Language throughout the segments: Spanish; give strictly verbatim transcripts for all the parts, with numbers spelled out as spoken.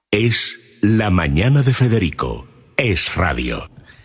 Es La Mañana de Federico. Es radio.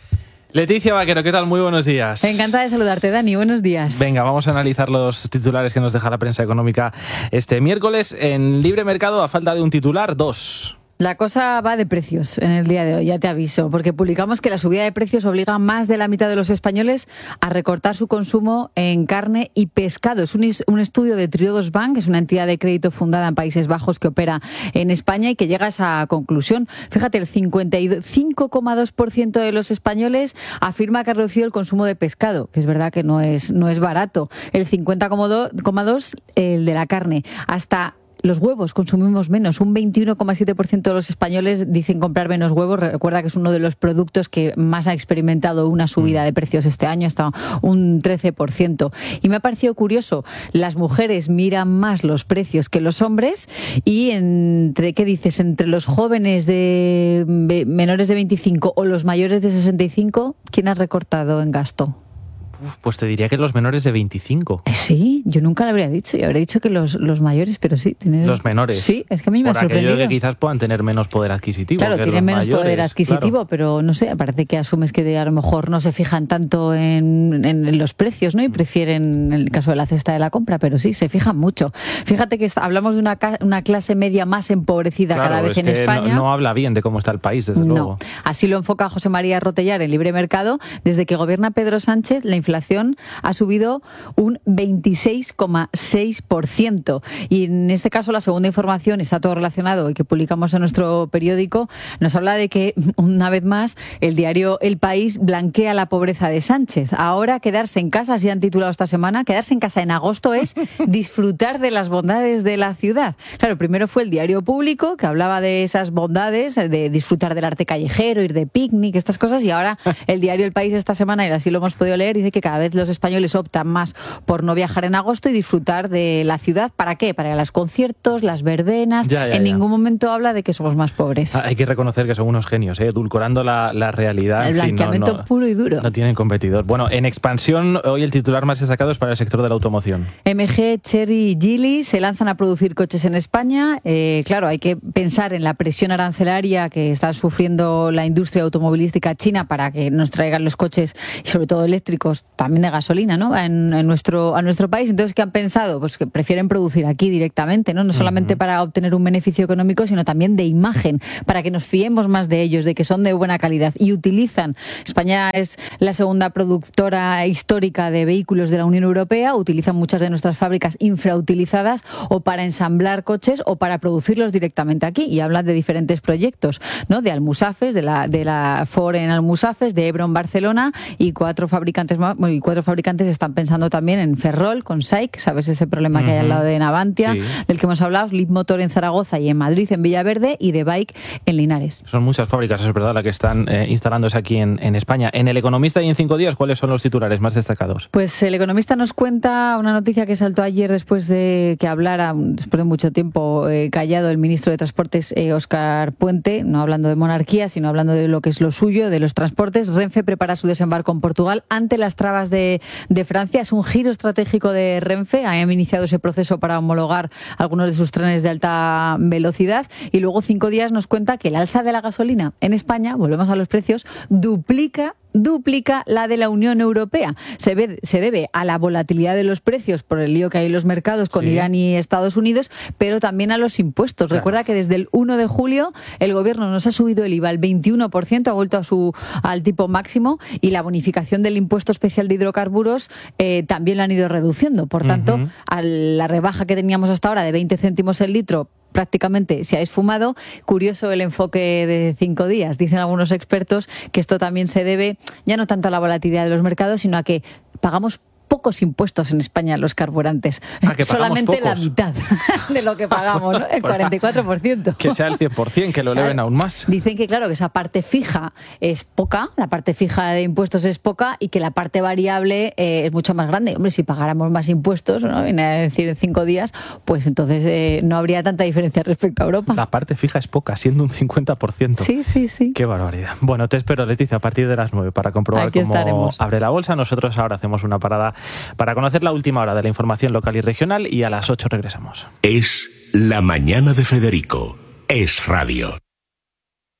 Leticia Vaquero, ¿qué tal? Muy buenos días. Encantada de saludarte, Dani. Buenos días. Venga, vamos a analizar los titulares que nos deja la prensa económica este miércoles. En Libre Mercado, a falta de un titular, dos. La cosa va de precios en el día de hoy, ya te aviso, porque publicamos que la subida de precios obliga a más de la mitad de los españoles a recortar su consumo en carne y pescado. Es un, un estudio de Triodos Bank, es una entidad de crédito fundada en Países Bajos que opera en España y que llega a esa conclusión. Fíjate, el cincuenta y cinco coma dos por ciento de los españoles afirma que ha reducido el consumo de pescado, que es verdad que no es, no es barato. El cincuenta coma dos por ciento el de la carne. Hasta los huevos consumimos menos. Un veintiuno coma siete por ciento de los españoles dicen comprar menos huevos. Recuerda que es uno de los productos que más ha experimentado una subida de precios este año, hasta un trece por ciento. Y me ha parecido curioso, las mujeres miran más los precios que los hombres y entre, ¿qué dices? Entre los jóvenes de menores de veinticinco o los mayores de sesenta y cinco, ¿quién ha recortado en gasto? Uf, pues te diría que los menores de veinticinco. Sí, yo nunca lo habría dicho. Yo habría dicho que los, los mayores, pero sí. Tienes... Los menores. Sí, es que a mí me Por ha sorprendido. Por aquello que quizás puedan tener menos poder adquisitivo. Claro, que tienen los menos mayores, poder adquisitivo, claro. Pero no sé, parece que asumes que a lo mejor no se fijan tanto en, en, en los precios, ¿no? Y prefieren, en el caso de la cesta de la compra, pero sí, se fijan mucho. Fíjate que hablamos de una, una clase media más empobrecida claro, cada vez es en que España. No, no habla bien de cómo está el país, desde no. luego. Así lo enfoca José María Rotellar en Libre Mercado. Desde que gobierna Pedro Sánchez, la inflación ha subido un veintiséis coma seis por ciento. Y en este caso, la segunda información, está todo relacionado y que publicamos en nuestro periódico, nos habla de que, una vez más, el diario El País blanquea la pobreza de Sánchez. Ahora, quedarse en casa, así han titulado esta semana, quedarse en casa en agosto es disfrutar de las bondades de la ciudad. Claro, primero fue el diario Público, que hablaba de esas bondades, de disfrutar del arte callejero, ir de picnic, estas cosas, y ahora el diario El País esta semana, y así lo hemos podido leer, dice que cada vez los españoles optan más por no viajar en agosto y disfrutar de la ciudad. ¿Para qué? Para los conciertos, las verbenas. Ya, ya, en ya. ningún momento habla de que somos más pobres. Ah, hay que reconocer que son unos genios, ¿eh? Edulcorando la, la realidad. El en fin, blanqueamiento no, no, puro y duro. No tienen competidor. Bueno, en expansión, hoy el titular más destacado es para el sector de la automoción. M G, Chery y Geely se lanzan a producir coches en España. Eh, claro, hay que pensar en la presión arancelaria que está sufriendo la industria automovilística china para que nos traigan los coches, y sobre todo eléctricos, también de gasolina, ¿no? En, en nuestro, a nuestro país. Entonces, ¿qué han pensado? Pues que prefieren producir aquí directamente, ¿no? No solamente uh-huh. para obtener un beneficio económico, sino también de imagen, para que nos fiemos más de ellos, de que son de buena calidad. Y utilizan, España es la segunda productora histórica de vehículos de la Unión Europea, utilizan muchas de nuestras fábricas infrautilizadas o para ensamblar coches o para producirlos directamente aquí. Y hablan de diferentes proyectos, ¿no? De Almusafes, de la, de la Ford en Almusafes, de Ebro en Barcelona, y cuatro fabricantes más, bueno, y cuatro fabricantes están pensando también en Ferrol, con S A I C, ¿sabes? Ese problema uh-huh. que hay al lado de Navantia, sí. del que hemos hablado, Leapmotor en Zaragoza y en Madrid, en Villaverde, y de Bike en Linares. Son muchas fábricas, es verdad, las que están eh, instalándose aquí en, en España. En El Economista y en Cinco Días, ¿cuáles son los titulares más destacados? Pues El Economista nos cuenta una noticia que saltó ayer después de que hablara, después de mucho tiempo eh, callado, el ministro de Transportes, eh, Óscar Puente, no hablando de monarquía, sino hablando de lo que es lo suyo, de los transportes. Renfe prepara su desembarco en Portugal ante las trabas de, de Francia. Es un giro estratégico de Renfe. Han iniciado ese proceso para homologar algunos de sus trenes de alta velocidad. Y luego Cinco Días nos cuenta que el alza de la gasolina en España, volvemos a los precios, duplica duplica la de la Unión Europea. Se, ve, se debe a la volatilidad de los precios por el lío que hay en los mercados con sí. Irán y Estados Unidos, pero también a los impuestos. Claro. Recuerda que desde el uno de julio el gobierno nos ha subido el I V A al veintiuno por ciento, ha vuelto a su, al tipo máximo, y la bonificación del impuesto especial de hidrocarburos eh, también lo han ido reduciendo. Por tanto, uh-huh. a la rebaja que teníamos hasta ahora de veinte céntimos el litro, prácticamente se ha esfumado. Curioso el enfoque de Cinco Días. Dicen algunos expertos que esto también se debe ya no tanto a la volatilidad de los mercados, sino a que pagamos pocos impuestos en España a los carburantes. Ah, que solamente pocos. La mitad de lo que pagamos, ¿no? El cuarenta y cuatro por ciento. Que sea el cien por ciento, que lo eleven aún más. Dicen que, claro, que esa parte fija es poca, la parte fija de impuestos es poca, y que la parte variable eh, es mucho más grande. Hombre, si pagáramos más impuestos, ¿no? Viene a decir en cinco días, pues entonces eh, no habría tanta diferencia respecto a Europa. La parte fija es poca, siendo un cincuenta por ciento. Sí, sí, sí. Qué barbaridad. Bueno, te espero, Leticia, a partir de las nueve para comprobar Aquí cómo estaremos. abre la bolsa. Nosotros ahora hacemos una parada para conocer la última hora de la información local y regional, y a las ocho regresamos. Es La Mañana de Federico. Es radio.